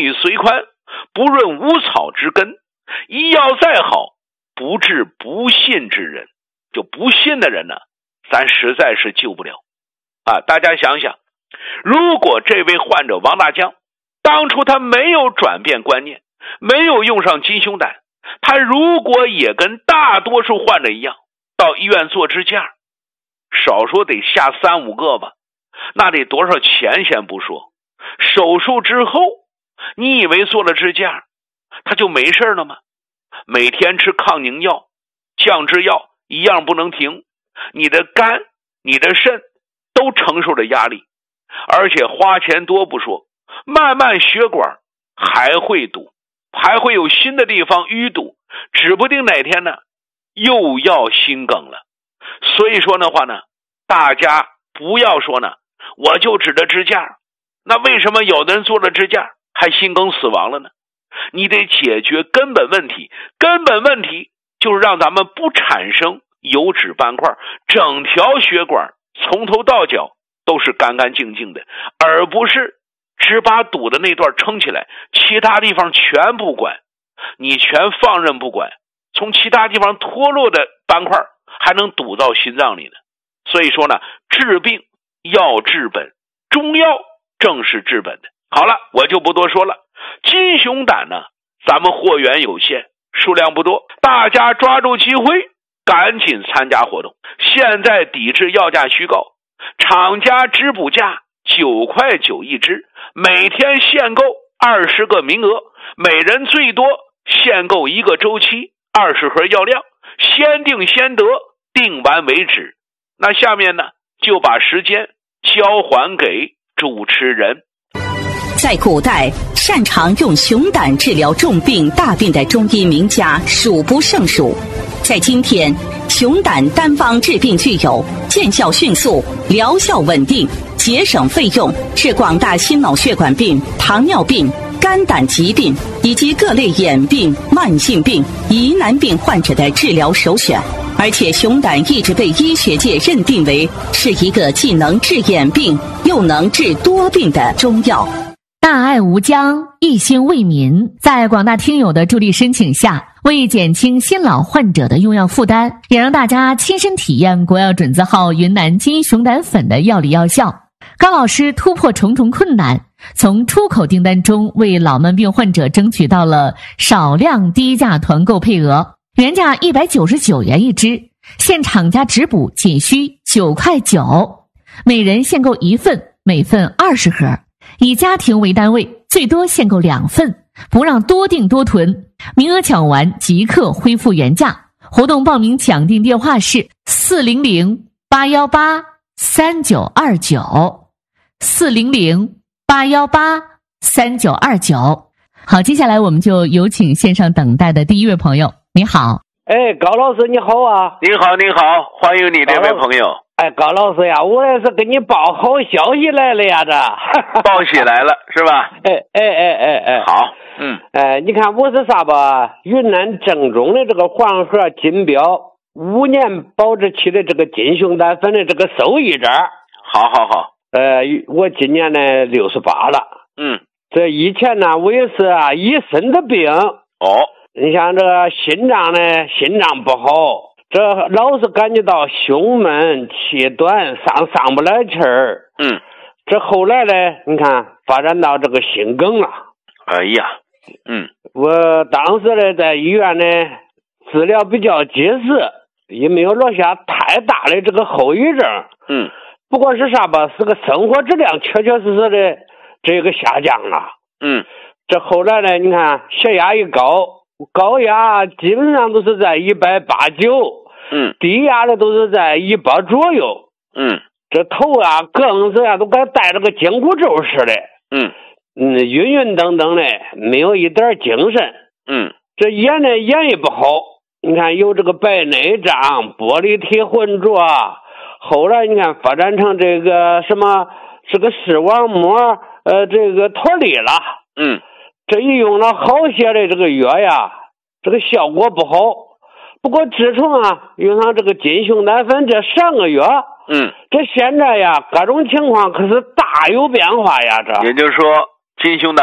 雨虽宽，不润无草之根。医药再好，不治不信之人。就不信的人呢，咱实在是救不了啊！大家想想，如果这位患者王大江当初他没有转变观念，没有用上金胸胆，他如果也跟大多数患者一样到医院做支架，少说得下3、5个吧，那得多少钱先不说，手术之后你以为做了支架他就没事了吗？每天吃抗凝药、降脂药一样不能停，你的肝、你的肾都承受着压力，而且花钱多不说，慢慢血管还会堵，还会有新的地方淤堵，指不定哪天呢又要心梗了。所以说的话呢，大家不要说呢我就指着支架，那为什么有的人做了支架还心梗死亡了呢？你得解决根本问题，根本问题就是让咱们不产生油脂斑块，整条血管从头到脚都是干干净净的，而不是只把堵的那段撑起来，其他地方全不管，你全放任不管，从其他地方脱落的斑块还能堵到心脏里呢。所以说呢，治病要治本，中药正是治本的。好了，我就不多说了。金熊胆呢，咱们货源有限，数量不多，大家抓住机会赶紧参加活动。现在抵制药价虚高，厂家直补价9块9一支，每天限购20个名额，每人最多限购1个周期，20盒药量，先定先得，定完为止。那下面呢，就把时间交还给主持人。 在古代，擅长用熊胆治疗重病大病的中医名家数不胜数。在今天，熊胆单方治病具有见效迅速、疗效稳定、节省费用，是广大心脑血管病、糖尿病、肝胆疾病以及各类眼病、慢性病、疑难病患者的治疗首选。而且熊胆一直被医学界认定为是一个既能治眼病又能治多病的中药。 大爱无疆，一心为民，在广大听友的助力申请下，为减轻新老患者的用药负担，也让大家亲身体验国药准字号云南金熊胆粉的药理药效。高老师突破重重困难，从出口订单中为老慢病患者争取到了少量低价团购配额，原价199元一支，现厂家直补仅需9块9，每人限购1份，每份20盒。以家庭为单位，最多限购2份，不让多订多囤，名额抢完即刻恢复原价。活动报名抢订电话是400-818-3929 400-818-3929。好，接下来我们就有请线上等待的第一位朋友。你好。 高老师你好啊。 你好，你好，欢迎你这位朋友。 高老师呀，我也是给你报好消息来了呀，这报喜来了是吧？好， 你看我是啥吧？云南正宗的这个黄河金标5年保质期的这个金熊胆粉的这个受益者。 好。 我今年呢68了。这以前呢我也是一身的病。你像这个心脏不好。这老是感觉到胸闷气短上不来气儿。这后来呢你看发展到这个心梗了。我当时呢在医院呢治疗比较及时，也没有落下太大的这个后遗症。不过是啥吧，是个生活质量确确实实的这个下降了。这后来呢你看血压一高压基本上都是在180-190，低压的都是在100左右。这头更是都该带着个紧箍咒似的。晕等等的，没有一点精神。这眼呢眼也不好，你看有这个白内障、玻璃体浑浊，后来你看发展成这个什么是个视网膜这个脱离了。这一用了好些的这个药呀，这个效果不好。不过自从用上这个金熊胆粉这3个月，这现在呀各种情况可是大有变化呀。这也就是说金熊胆